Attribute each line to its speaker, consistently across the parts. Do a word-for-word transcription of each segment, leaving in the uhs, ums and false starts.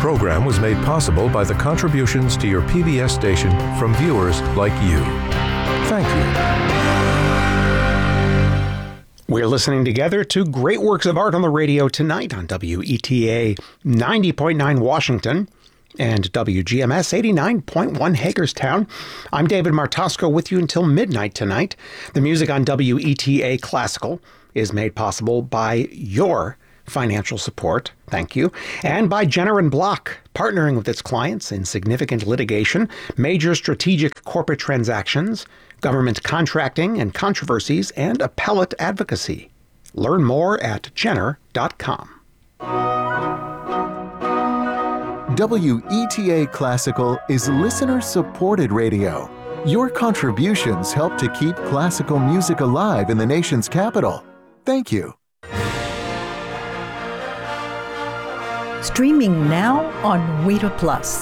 Speaker 1: program was made possible by the contributions to your P B S station from viewers like you. Thank you.
Speaker 2: We're listening together to great works of art on the radio tonight on W E T A ninety point nine Washington and W G M S eighty-nine point one Hagerstown. I'm David Martosco with you until midnight tonight. The music on W E T A Classical is made possible by your financial support, thank you, and by Jenner and Block, partnering with its clients in significant litigation, major strategic corporate transactions, government contracting and controversies, and appellate advocacy. Learn more at jenner dot com.
Speaker 3: W E T A Classical is listener-supported radio. Your contributions help to keep classical music alive in the nation's capital. Thank you.
Speaker 4: Streaming now on Weta Plus.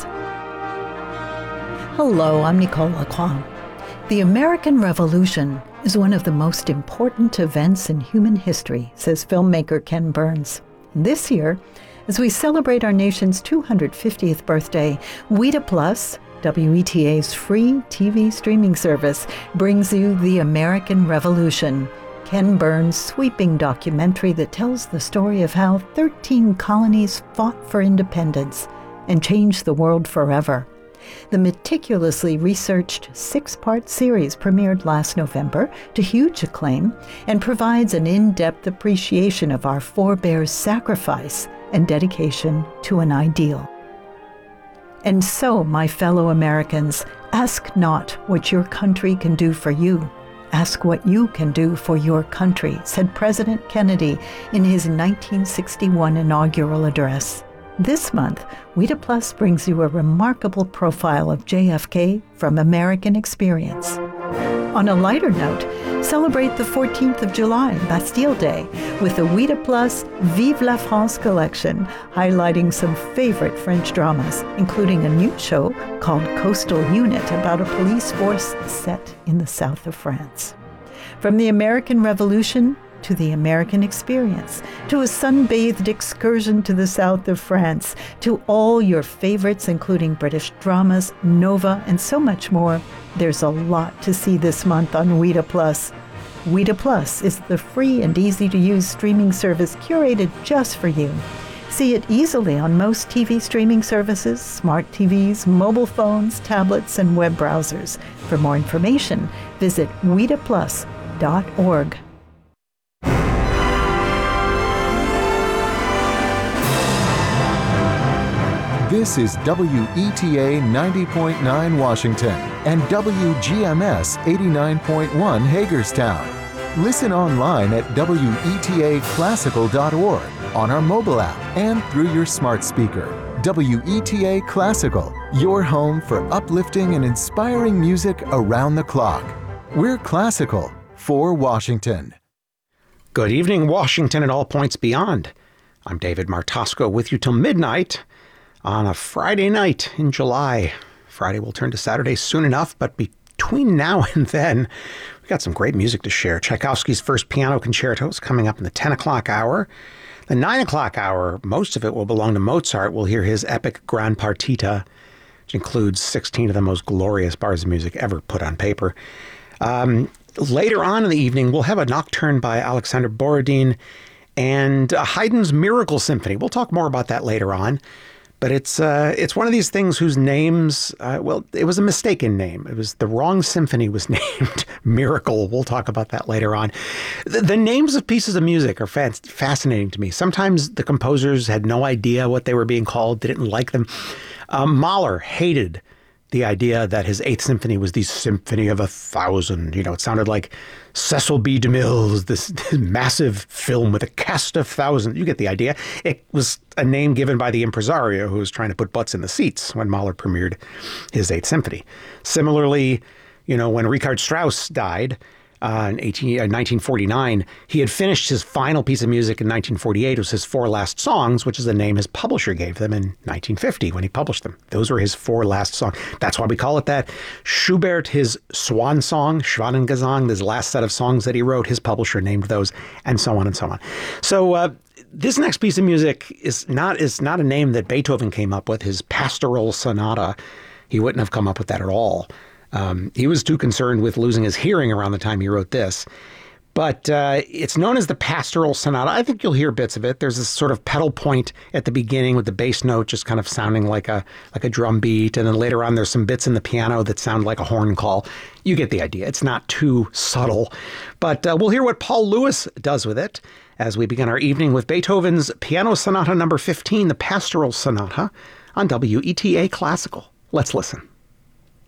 Speaker 4: Hello, I'm Nicole Lacroix. The American Revolution is one of the most important events in human history, says filmmaker Ken Burns. This year, as we celebrate our nation's two hundred fiftieth birthday, Weta Plus, W E T A's free T V streaming service, brings you The American Revolution, Ken Burns' sweeping documentary that tells the story of how thirteen colonies fought for independence and changed the world forever. The meticulously researched six-part series premiered last November to huge acclaim and provides an in-depth appreciation of our forebears' sacrifice and dedication to an ideal. And so, my fellow Americans, ask not what your country can do for you. Ask what you can do for your country, said President Kennedy in his nineteen sixty-one inaugural address. This month, Weta Plus brings you a remarkable profile of J F K from American experience. On a lighter note, celebrate the fourteenth of July, Bastille Day, with the Weta Plus Vive la France collection, highlighting some favorite French dramas, including a new show called Coastal Unit about a police force set in the south of France. From the American Revolution to the American experience, to a sun-bathed excursion to the south of France, to all your favorites, including British dramas, Nova, and so much more, there's a lot to see this month on Weta Plus. Weta Plus is the free and easy-to-use streaming service curated just for you. See it easily on most T V streaming services, smart T Vs, mobile phones, tablets, and web browsers. For more information, visit weta plus dot org.
Speaker 3: This is W E T A ninety point nine Washington and W G M S eighty-nine point one Hagerstown. Listen online at W E T A classical dot org, on our mobile app, and through your smart speaker. W E T A Classical, your home for uplifting and inspiring music around the clock. We're classical for Washington.
Speaker 2: Good evening, Washington and all points beyond. I'm David Martosco with you till midnight on a Friday night in July. Friday will turn to Saturday soon enough, but between now and then, we got some great music to share. Tchaikovsky's First Piano Concerto is coming up in the ten o'clock hour. The nine o'clock hour, most of it will belong to Mozart. We'll hear his epic Gran Partita, which includes sixteen of the most glorious bars of music ever put on paper. Um, later on in the evening, we'll have a nocturne by Alexander Borodin and uh, Haydn's Miracle Symphony. We'll talk more about that later on. But it's uh, it's one of these things whose names, uh, well, it was a mistaken name. It was the wrong symphony was named Miracle. We'll talk about that later on. The, the names of pieces of music are fa- fascinating to me. Sometimes the composers had no idea what they were being called. They didn't like them. Um, Mahler hated the idea that his Eighth Symphony was the Symphony of a Thousand. You know, it sounded like Cecil B. DeMille's, this, this massive film with a cast of thousands. You get the idea. It was a name given by the impresario who was trying to put butts in the seats when Mahler premiered his Eighth Symphony. Similarly, you know, when Richard Strauss died uh, in eighteen, uh, nineteen forty-nine, he had finished his final piece of music in nineteen forty-eight. It was his Four Last Songs, which is the name his publisher gave them in nineteen fifty when he published them. Those were his four last songs. That's why we call it that. Schubert, his swan song, Schwanengesang, his last set of songs that he wrote, his publisher named those, and so on and so on. So uh, this next piece of music is not is not a name that Beethoven came up with, his Pastoral Sonata. He wouldn't have come up with that at all. Um, he was too concerned with losing his hearing around the time he wrote this. But uh, it's known as the Pastoral Sonata. I think you'll hear bits of it. There's this sort of pedal point at the beginning with the bass note just kind of sounding like a like a drum beat. And then later on, there's some bits in the piano that sound like a horn call. You get the idea. It's not too subtle. But uh, we'll hear what Paul Lewis does with it as we begin our evening with Beethoven's Piano Sonata number fifteen, the Pastoral Sonata, on W E T A Classical. Let's listen.